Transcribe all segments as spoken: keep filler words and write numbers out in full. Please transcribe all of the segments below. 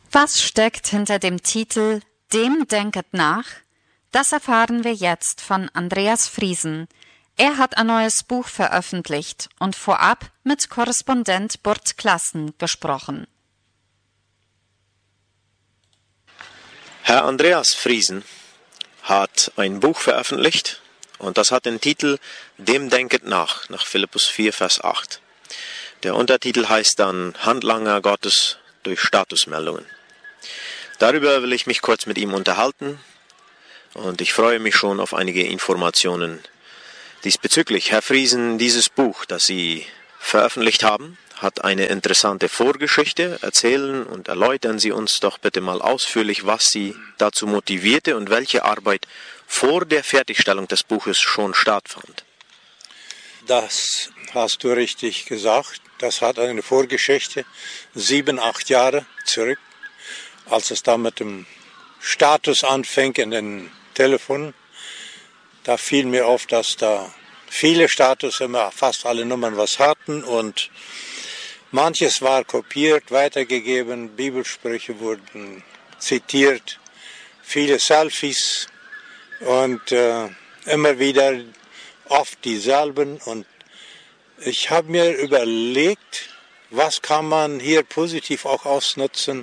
Was steckt hinter dem Titel »Dem denket nach«? Das erfahren wir jetzt von Andreas Friesen. Er hat ein neues Buch veröffentlicht und vorab mit Korrespondent Burt Klassen gesprochen. Herr Andreas Friesen hat ein Buch veröffentlicht und das hat den Titel »Dem denket nach«, nach Philippus vier, Vers acht. Der Untertitel heißt dann »Handlanger Gottes durch Statusmeldungen«. Darüber will ich mich kurz mit ihm unterhalten und ich freue mich schon auf einige Informationen diesbezüglich. Herr Friesen, dieses Buch, das Sie veröffentlicht haben, hat eine interessante Vorgeschichte. Erzählen und erläutern Sie uns doch bitte mal ausführlich, was Sie dazu motivierte und welche Arbeit vor der Fertigstellung des Buches schon stattfand. Das hast du richtig gesagt. Das hat eine Vorgeschichte, sieben, acht Jahre zurück, als es da mit dem Status anfing in den Telefonen. Da fiel mir auf, dass da viele Status immer fast alle Nummern was hatten und manches war kopiert, weitergegeben, Bibelsprüche wurden zitiert, viele Selfies und äh, immer wieder oft dieselben. Und ich habe mir überlegt, was kann man hier positiv auch ausnutzen,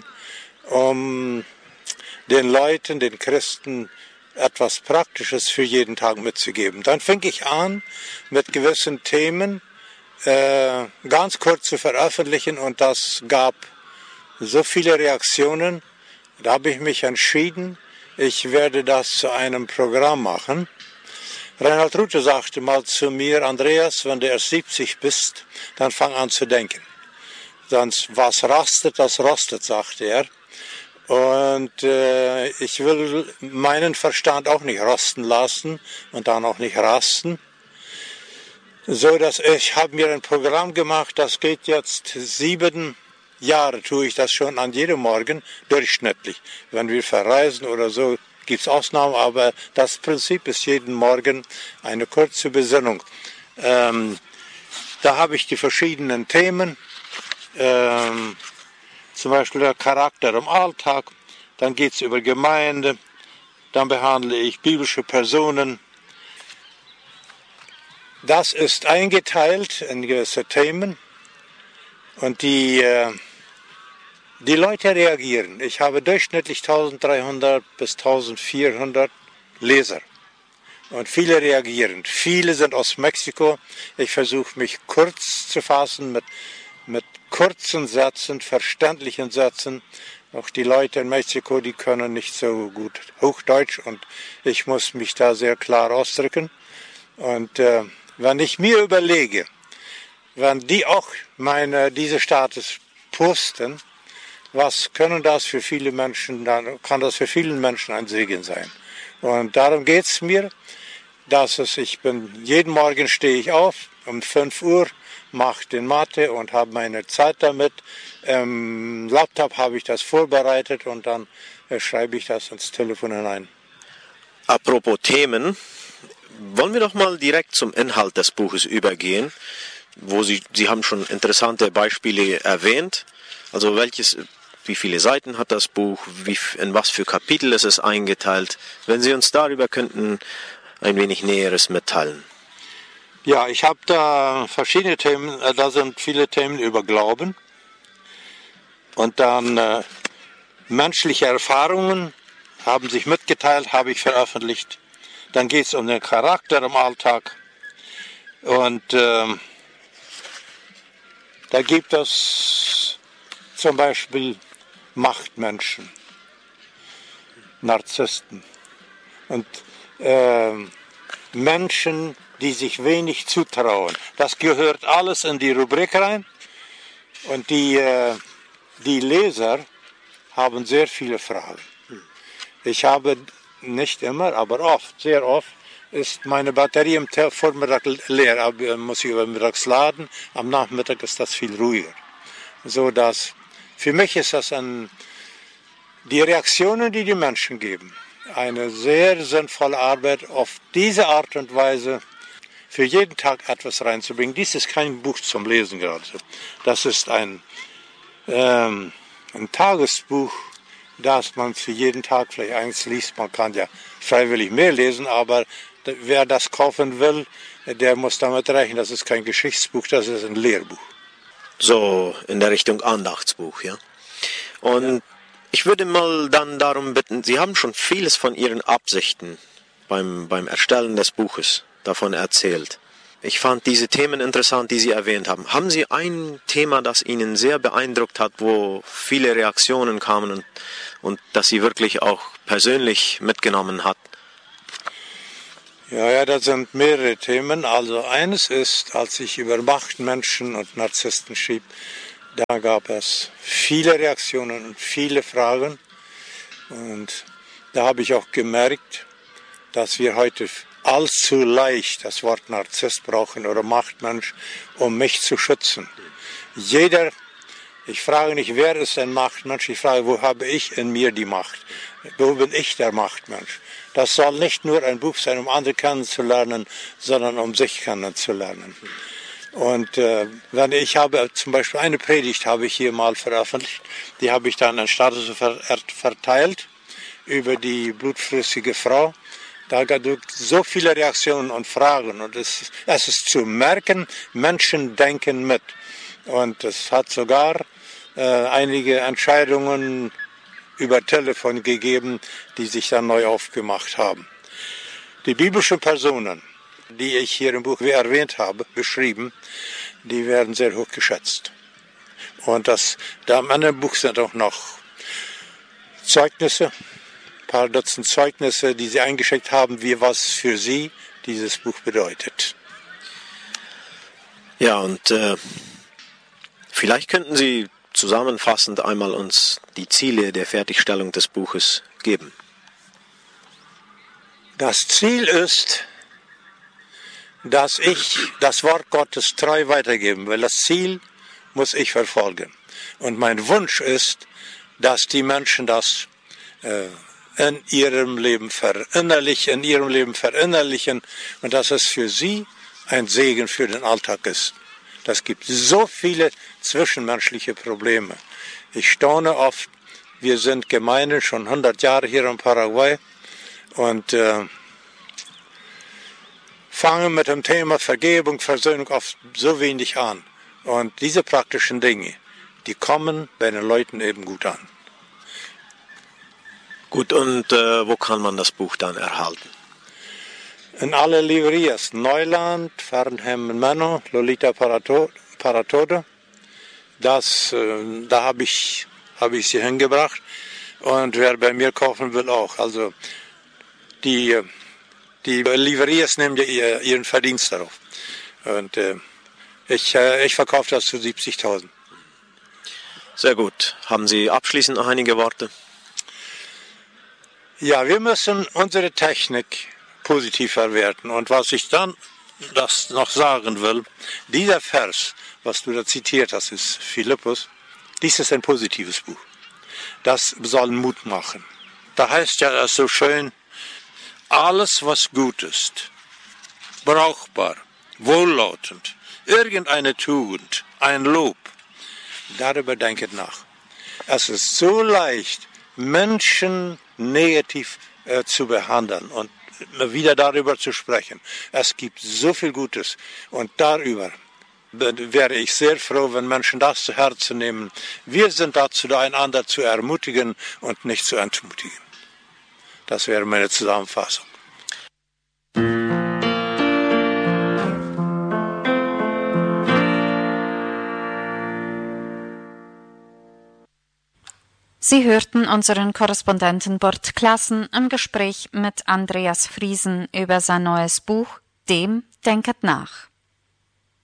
um den Leuten, den Christen, etwas Praktisches für jeden Tag mitzugeben. Dann fing ich an, mit gewissen Themen äh, ganz kurz zu veröffentlichen und das gab so viele Reaktionen. Da habe ich mich entschieden, ich werde das zu einem Programm machen. Reinhard Rute sagte mal zu mir, Andreas, wenn du erst siebzig bist, dann fang an zu denken. Sonst was rastet, das rostet, sagte er. Und äh, ich will meinen Verstand auch nicht rosten lassen und dann auch nicht rasten. So dass ich habe mir ein Programm gemacht, das geht jetzt sieben Jahre, tue ich das schon an jedem Morgen, durchschnittlich. Wenn wir verreisen oder so, gibt es Ausnahmen, aber das Prinzip ist jeden Morgen eine kurze Besinnung. Ähm, da habe ich die verschiedenen Themen, ähm, zum Beispiel der Charakter im Alltag, dann geht es über Gemeinde, dann behandle ich biblische Personen. Das ist eingeteilt in gewisse Themen und die, äh, die Leute reagieren. Ich habe durchschnittlich dreizehnhundert bis vierzehnhundert Leser und viele reagieren. Viele sind aus Mexiko. Ich versuche mich kurz zu fassen mit mit kurzen Sätzen, verständlichen Sätzen. Auch die Leute in Mexiko, die können nicht so gut Hochdeutsch und ich muss mich da sehr klar ausdrücken. Und äh, wenn ich mir überlege, wenn die auch meine, diese Status posten, was können das für viele Menschen, dann kann das für viele Menschen ein Segen sein. Und darum geht es mir, dass es, ich bin, jeden Morgen stehe ich auf um fünf Uhr, mache den Mathe und habe meine Zeit damit. Im Laptop habe ich das vorbereitet und dann äh, schreibe ich das ins Telefon hinein. Apropos Themen, wollen wir doch mal direkt zum Inhalt des Buches übergehen, wo Sie, Sie haben schon interessante Beispiele erwähnt. Also welches, wie viele Seiten hat das Buch, wie, in was für Kapitel ist es eingeteilt? Wenn Sie uns darüber könnten ein wenig Näheres mitteilen. Ja, ich habe da verschiedene Themen, da sind viele Themen über Glauben und dann äh, menschliche Erfahrungen haben sich mitgeteilt, habe ich veröffentlicht. Dann geht es um den Charakter im Alltag und äh, da gibt es zum Beispiel Machtmenschen, Narzissten und äh, Menschen, die sich wenig zutrauen. Das gehört alles in die Rubrik rein und die, äh, die Leser haben sehr viele Fragen. Ich habe nicht immer, aber oft, sehr oft, ist meine Batterie am Vormittag leer, aber muss ich über mittags laden, am Nachmittag ist das viel ruhiger. So dass, für mich ist das ein, die Reaktionen, die die Menschen geben, eine sehr sinnvolle Arbeit, auf diese Art und Weise für jeden Tag etwas reinzubringen. Dies ist kein Buch zum Lesen gerade. Das ist ein, ähm, ein Tagesbuch dass man für jeden Tag vielleicht eins liest. Man kann ja freiwillig mehr lesen, aber wer das kaufen will, der muss damit rechnen. Das ist kein Geschichtsbuch, das ist ein Lehrbuch. So in der Richtung Andachtsbuch, ja. Und ja. Ich würde mal dann darum bitten, Sie haben schon vieles von Ihren Absichten beim, beim Erstellen des Buches davon erzählt. Ich fand diese Themen interessant, die Sie erwähnt haben. Haben Sie ein Thema, das Ihnen sehr beeindruckt hat, wo viele Reaktionen kamen und, und das Sie wirklich auch persönlich mitgenommen hat? Ja, ja, das sind mehrere Themen. Also eines ist, als ich über Machtmenschen und Narzissten schrieb, da gab es viele Reaktionen und viele Fragen. Und da habe ich auch gemerkt, dass wir heute allzu leicht das Wort Narzisst brauchen oder Machtmensch, um mich zu schützen. Jeder, ich frage nicht, wer ist ein Machtmensch, ich frage, wo habe ich in mir die Macht? Wo bin ich der Machtmensch? Das soll nicht nur ein Buch sein, um andere kennenzulernen, sondern um sich kennenzulernen. Und äh, wenn ich habe zum Beispiel eine Predigt habe ich hier mal veröffentlicht, die habe ich dann an Status ver verteilt über die blutflüssige Frau. Da gab es so viele Reaktionen und Fragen und es, es ist zu merken, Menschen denken mit. Und es hat sogar äh, einige Entscheidungen über Telefon gegeben, die sich dann neu aufgemacht haben. Die biblischen Personen, die ich hier im Buch erwähnt habe, beschrieben, die werden sehr hoch geschätzt. Und das, da am Ende im Buch sind auch noch Zeugnisse, ein paar Dutzend Zeugnisse, die sie eingeschickt haben, wie was für sie dieses Buch bedeutet. Ja, und äh, vielleicht könnten Sie zusammenfassend einmal uns die Ziele der Fertigstellung des Buches geben. Das Ziel ist, dass ich das Wort Gottes treu weitergeben will. Das Ziel muss ich verfolgen. Und mein Wunsch ist, dass die Menschen das äh, in ihrem Leben verinnerlichen, in ihrem Leben verinnerlichen und dass es für sie ein Segen für den Alltag ist. Das gibt so viele zwischenmenschliche Probleme. Ich staune oft, wir sind Gemeinden schon hundert Jahre hier in Paraguay und äh, fangen mit dem Thema Vergebung, Versöhnung oft so wenig an. Und diese praktischen Dinge, die kommen bei den Leuten eben gut an. Gut, und äh, wo kann man das Buch dann erhalten? In alle Livrerias, Neuland, Fernhem Menno, Lolita Paratode, das, äh, da habe ich, hab ich sie hingebracht und wer bei mir kaufen will auch. Also die, die Livrerias nehmen ja ihren Verdienst darauf und äh, ich, äh, ich verkaufe das zu siebzigtausend. Sehr gut. Haben Sie abschließend noch einige Worte? Ja, wir müssen unsere Technik positiv verwerten. Und was ich dann das noch sagen will, dieser Vers, was du da zitiert hast, ist Philippus, dies ist ein positives Buch. Das soll Mut machen. Da heißt ja das so schön, alles was gut ist, brauchbar, wohllautend, irgendeine Tugend, ein Lob, darüber denket nach. Es ist so leicht, Menschen negativ äh, zu behandeln und wieder darüber zu sprechen. Es gibt so viel Gutes und darüber wäre ich sehr froh, wenn Menschen das zu Herzen nehmen. Wir sind dazu da, einander zu ermutigen und nicht zu entmutigen. Das wäre meine Zusammenfassung. Sie hörten unseren Korrespondenten Bert Klassen im Gespräch mit Andreas Friesen über sein neues Buch Dem denket nach.